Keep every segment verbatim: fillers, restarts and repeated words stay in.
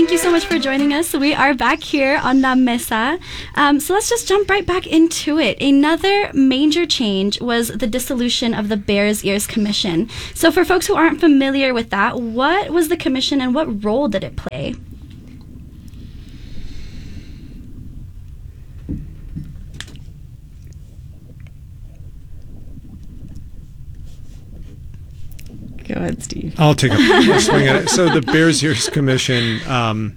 thank you so much for joining us. We are back here on La Mesa. Um, so let's just jump right back into it. Another major change was the dissolution of the Bears Ears Commission. So for folks who aren't familiar with that, what was the commission and what role did it play? Go ahead, Steve. I'll take a swing at it. So the Bears Ears Commission um,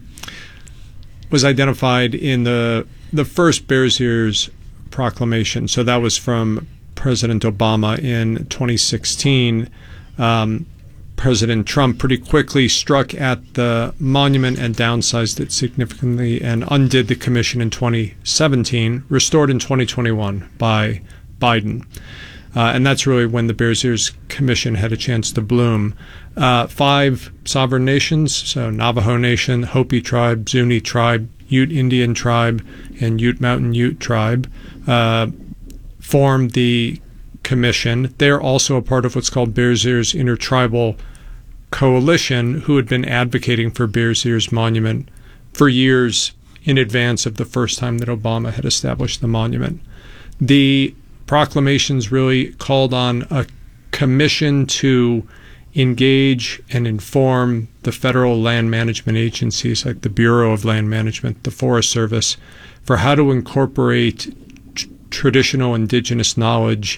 was identified in the the first Bears Ears proclamation. So that was from President Obama in twenty sixteen. Um, President Trump pretty quickly struck at the monument and downsized it significantly and undid the commission in twenty seventeen, restored in twenty twenty-one by Biden. Uh, and that's really when the Bears Ears Commission had a chance to bloom. Uh, five sovereign nations, so Navajo Nation, Hopi Tribe, Zuni Tribe, Ute Indian Tribe, and Ute Mountain Ute Tribe, uh, formed the commission. They're also a part of what's called Bears Ears Intertribal Coalition, who had been advocating for Bears Ears Monument for years in advance of the first time that Obama had established the monument. The proclamations really called on a commission to engage and inform the federal land management agencies like the Bureau of Land Management, the Forest Service, for how to incorporate tr- traditional indigenous knowledge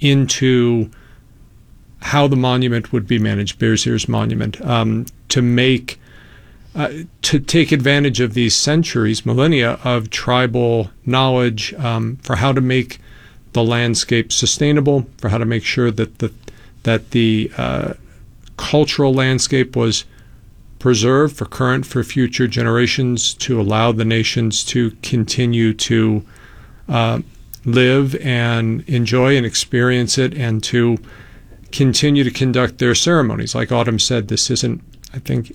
into how the monument would be managed, Bears Ears Monument, um, to make uh, to take advantage of these centuries, millennia of tribal knowledge um, for how to make the landscape sustainable, for how to make sure that the that the uh, cultural landscape was preserved for current, for future generations, to allow the nations to continue to uh, live and enjoy and experience it, and to continue to conduct their ceremonies. Like Autumn said, this isn't, I think,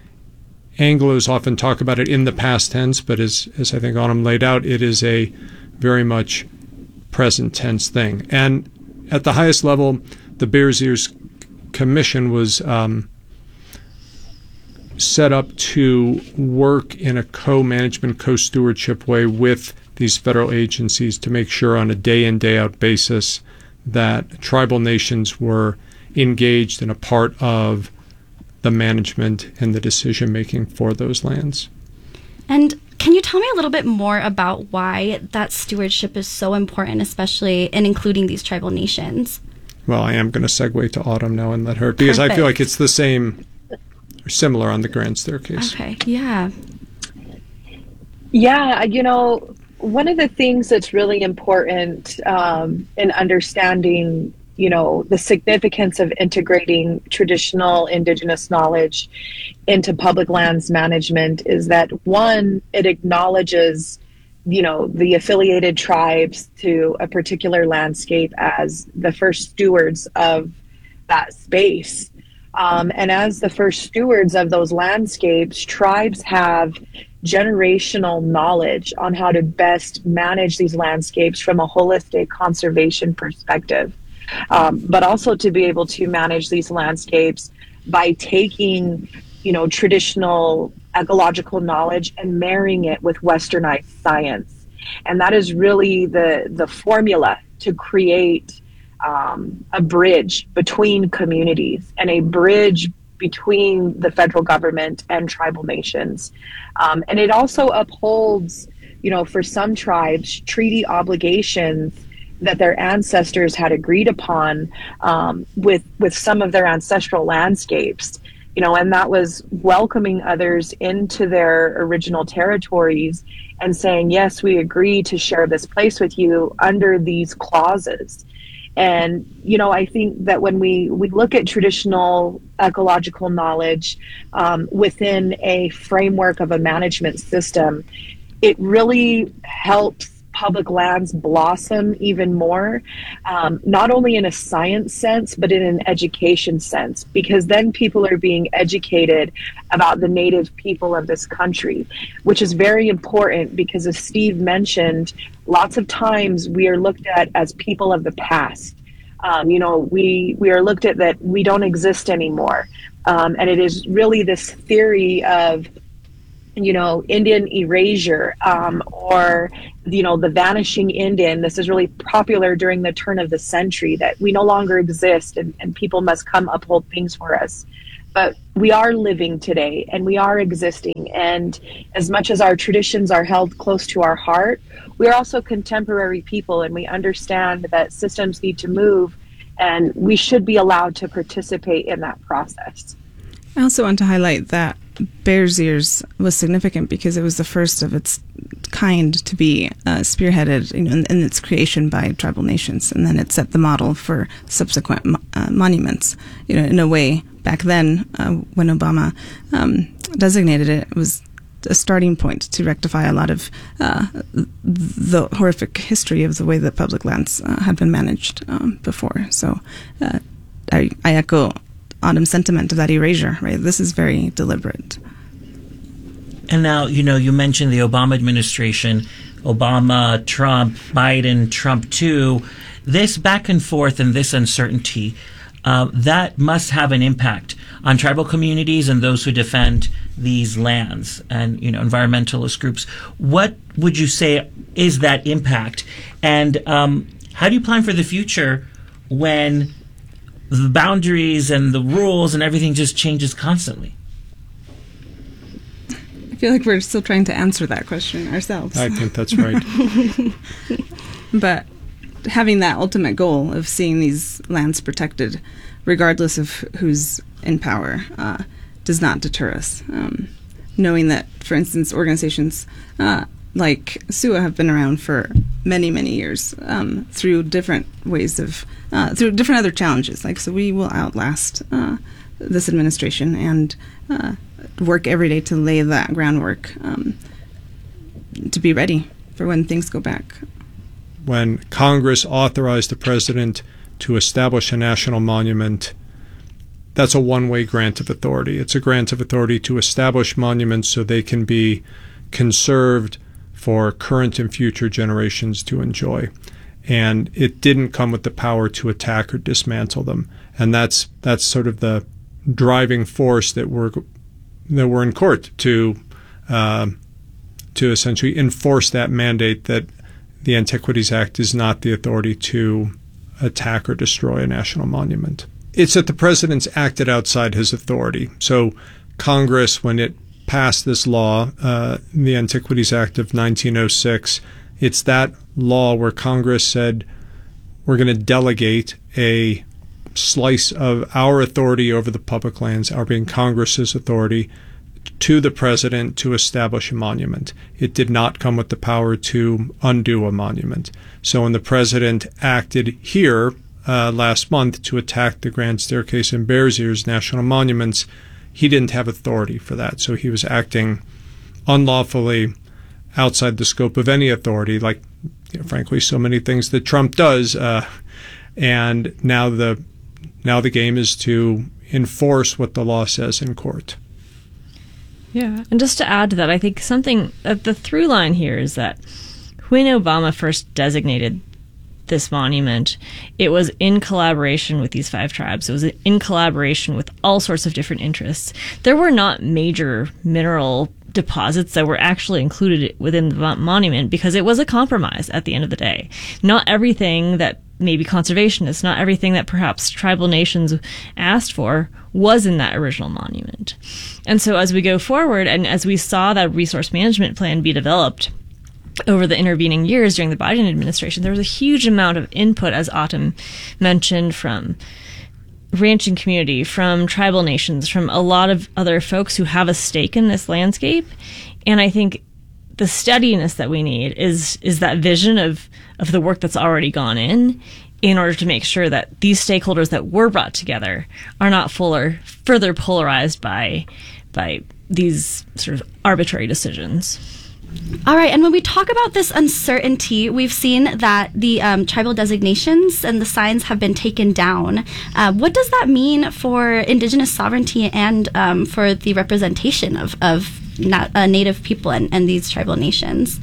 Anglos often talk about it in the past tense, but as as I think Autumn laid out, it is a very much present tense thing. And at the highest level, the Bears Ears Commission was um, set up to work in a co-management, co-stewardship way with these federal agencies to make sure on a day-in, day-out basis that tribal nations were engaged in a part of the management and the decision-making for those lands. And can you tell me a little bit more about why that stewardship is so important, especially in including these tribal nations? Well, I am going to segue to Autumn now and let her, because Perfect. I feel like it's the same or similar on the grand staircase. Okay, yeah. Yeah, you know, one of the things that's really important um, in understanding, you know, the significance of integrating traditional indigenous knowledge into public lands management is that, one, it acknowledges, you know, the affiliated tribes to a particular landscape as the first stewards of that space. Um, and as the first stewards of those landscapes, tribes have generational knowledge on how to best manage these landscapes from a holistic conservation perspective. Um, but also to be able to manage these landscapes by taking, you know, traditional ecological knowledge and marrying it with westernized science. And that is really the, the formula to create um, a bridge between communities and a bridge between the federal government and tribal nations. Um, and it also upholds, you know, for some tribes, treaty obligations that their ancestors had agreed upon um, with with some of their ancestral landscapes, you know, and that was welcoming others into their original territories and saying, yes, we agree to share this place with you under these clauses. And, you know, I think that when we, we look at traditional ecological knowledge um, within a framework of a management system, it really helps public lands blossom even more, um, not only in a science sense, but in an education sense, because then people are being educated about the native people of this country, which is very important because, as Steve mentioned, lots of times we are looked at as people of the past. Um, you know, we, we are looked at that we don't exist anymore. Um, and it is really this theory of you know, Indian erasure, um, or, you know, the vanishing Indian. This is really popular during the turn of the century, that we no longer exist and, and people must come uphold things for us. But we are living today and we are existing. And as much as our traditions are held close to our heart, we are also contemporary people, and we understand that systems need to move, and we should be allowed to participate in that process. I also want to highlight that Bears Ears was significant because it was the first of its kind to be uh, spearheaded, you know, in, in its creation by tribal nations, and then it set the model for subsequent mo- uh, monuments. You know, in a way, back then, uh, when Obama um, designated it, it was a starting point to rectify a lot of uh, the horrific history of the way that public lands uh, had been managed um, before. So, uh, I, I echo Autumn's sentiment of that erasure, right? This is very deliberate. And now, you know, you mentioned the Obama administration, Obama, Trump, Biden, Trump two. This back and forth and this uncertainty, uh, that must have an impact on tribal communities and those who defend these lands and, you know, environmentalist groups. What would you say is that impact? And um, how do you plan for the future when the boundaries and the rules and everything just changes constantly? I feel like we're still trying to answer that question ourselves. I think that's right. But having that ultimate goal of seeing these lands protected, regardless of who's in power, uh, does not deter us. Um, knowing that, for instance, organizations uh, like S U A have been around for many, many years um, through different ways of, uh, through different other challenges. Like, so we will outlast uh, this administration and uh, work every day to lay that groundwork um, to be ready for when things go back. When Congress authorized the president to establish a national monument, that's a one-way grant of authority. It's a grant of authority to establish monuments so they can be conserved for current and future generations to enjoy. And it didn't come with the power to attack or dismantle them. And that's that's sort of the driving force that we're that we're in court to uh, to essentially enforce that mandate that the Antiquities Act is not the authority to attack or destroy a national monument. It's that the president's acted outside his authority. So Congress, when it passed this law, uh, the Antiquities Act of nineteen oh six, it's that law where Congress said, we're going to delegate a slice of our authority over the public lands, our being Congress's authority, to the president to establish a monument. It did not come with the power to undo a monument. So when the president acted here uh, last month to attack the Grand Staircase and Bears Ears national monuments, he didn't have authority for that. So he was acting unlawfully outside the scope of any authority, like, you know, frankly, so many things that Trump does. Uh, and now the now the game is to enforce what the law says in court. Yeah, and just to add to that, I think something, uh, the through line here is that when Obama first designated this monument, it was in collaboration with these five tribes. It was in collaboration with all sorts of different interests. There were not major mineral deposits that were actually included within the monument because it was a compromise at the end of the day. Not everything that maybe conservationists, not everything that perhaps tribal nations asked for was in that original monument. And so as we go forward and as we saw that resource management plan be developed over the intervening years during the Biden administration, there was a huge amount of input, as Autumn mentioned, from ranching community, from tribal nations, from a lot of other folks who have a stake in this landscape. And I think the steadiness that we need is is that vision of, of the work that's already gone in in order to make sure that these stakeholders that were brought together are not fuller, further polarized by by these sort of arbitrary decisions. All right, and when we talk about this uncertainty, we've seen that the um, tribal designations and the signs have been taken down. Uh, what does that mean for Indigenous sovereignty and um, for the representation of, of na- uh, Native people and, and these tribal nations?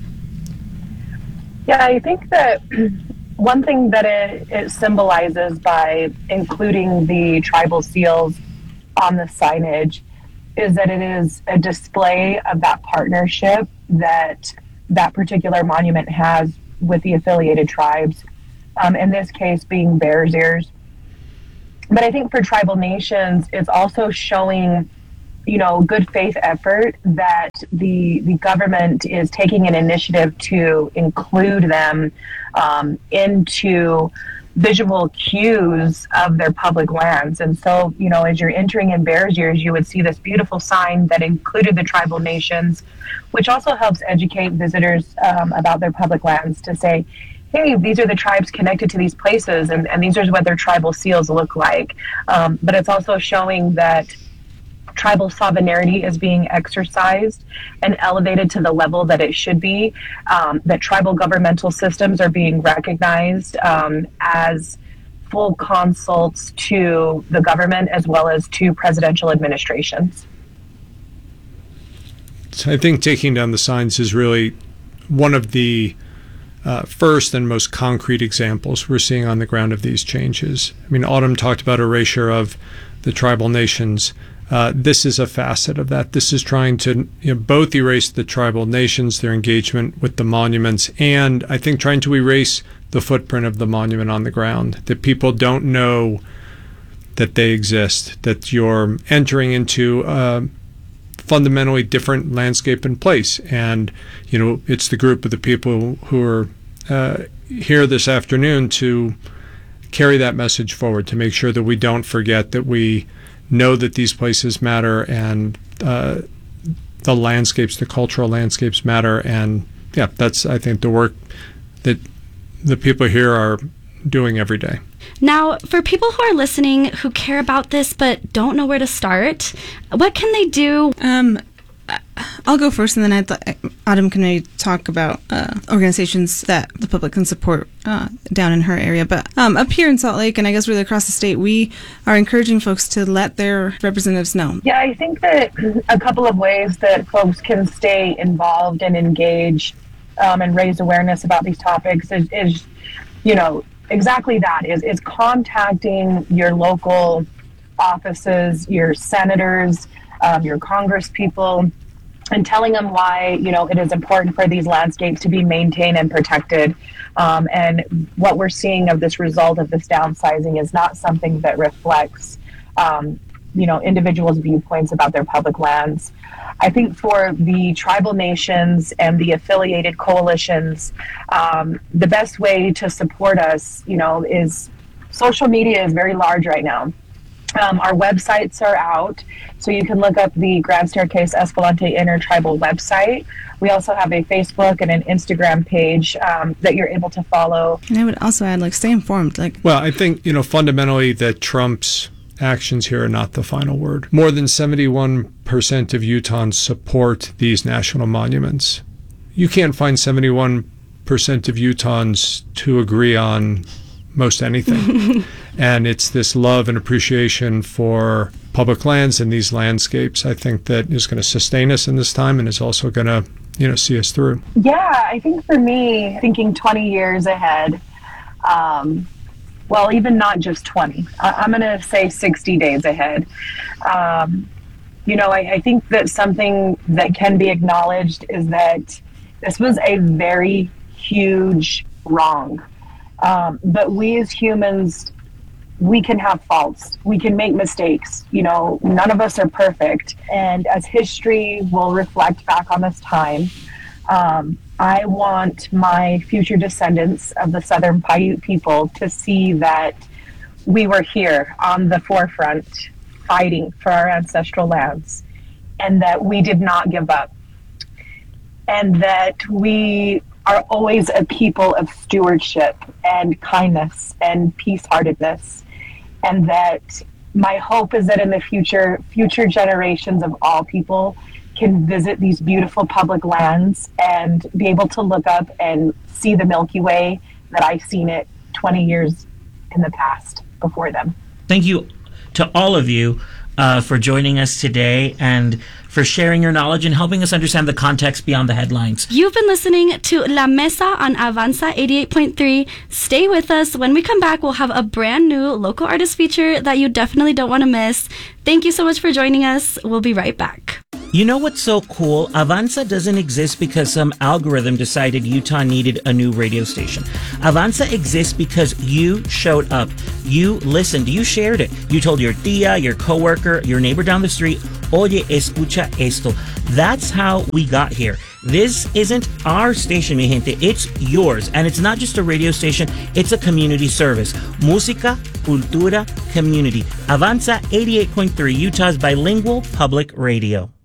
Yeah, I think that one thing that it, it symbolizes by including the tribal seals on the signage is that it is a display of that partnership that that particular monument has with the affiliated tribes, um, in this case being Bears Ears. But I think for tribal nations, it's also showing, you know, good faith effort that the the government is taking an initiative to include them um, into visual cues of their public lands. And so, you know, as you're entering in Bears Ears, you would see this beautiful sign that included the tribal nations, which also helps educate visitors um, about their public lands to say, hey, these are the tribes connected to these places, and, and these are what their tribal seals look like. Um, but it's also showing that tribal sovereignty is being exercised and elevated to the level that it should be, um, that tribal governmental systems are being recognized um, as full consults to the government as well as to presidential administrations. So I think taking down the signs is really one of the Uh, first and most concrete examples we're seeing on the ground of these changes. I mean, Autumn talked about erasure of the tribal nations. Uh, this is a facet of that. This is trying to you know, both erase the tribal nations, their engagement with the monuments, and I think trying to erase the footprint of the monument on the ground, that people don't know that they exist, that you're entering into a fundamentally different landscape and place. And, you know, it's the group of the people who are uh, here this afternoon to carry that message forward, to make sure that we don't forget that we know that these places matter and uh, the landscapes, the cultural landscapes matter. And yeah, that's, I think, the work that the people here are doing every day. Now, for people who are listening who care about this but don't know where to start, what can they do? Um, I'll go first, and then I'd th- Autumn can maybe talk about uh, organizations that the public can support uh, down in her area. But um, up here in Salt Lake, and I guess really across the state, we are encouraging folks to let their representatives know. Yeah, I think that a couple of ways that folks can stay involved and engaged um, and raise awareness about these topics is, is you know, exactly that, is, is contacting your local offices, your senators, um, your Congress people, and telling them why, you know, it is important for these landscapes to be maintained and protected. Um, and what we're seeing of this result of this downsizing is not something that reflects, um, you know, individuals' viewpoints about their public lands. I think for the tribal nations and the affiliated coalitions, um, the best way to support us, you know, is social media is very large right now. Um, our websites are out, so you can look up the Grand Staircase Escalante Intertribal website. We also have a Facebook and an Instagram page um, that you're able to follow. And I would also add, like, stay informed. Like, well, I think, you know, fundamentally that Trump's actions here are not the final word. More than seventy-one percent of Utahns support these national monuments. You can't find seventy-one percent of Utahns to agree on most anything. And it's this love and appreciation for public lands and these landscapes, I think, that is going to sustain us in this time and is also going to, you know, see us through. Yeah, I think for me, thinking twenty years ahead, um, well, even not just twenty, I- I'm going to say sixty days ahead. Um, you know, I-, I think that something that can be acknowledged is that this was a very huge wrong. Um, but we as humans, we can have faults. We can make mistakes. You know, none of us are perfect. And as history will reflect back on this time, um, I want my future descendants of the Southern Paiute people to see that we were here on the forefront fighting for our ancestral lands, and that we did not give up, and that we are always a people of stewardship and kindness and peace-heartedness. And that my hope is that in the future, future generations of all people can visit these beautiful public lands and be able to look up and see the Milky Way that I've seen it twenty years in the past before them. Thank you to all of you. uh, for joining us today and for sharing your knowledge and helping us understand the context beyond the headlines. You've been listening to La Mesa on Avanza eighty-eight point three. Stay with us. When we come back, we'll have a brand new local artist feature that you definitely don't want to miss. Thank you so much for joining us. We'll be right back. You know what's so cool? Avanza doesn't exist because some algorithm decided Utah needed a new radio station. Avanza exists because you showed up. You listened. You shared it. You told your tia, your coworker, your neighbor down the street, Oye, escucha esto. That's how we got here. This isn't our station, mi gente. It's yours. And it's not just a radio station. It's a community service. Música, cultura, community. Avanza eighty-eight point three, Utah's bilingual public radio.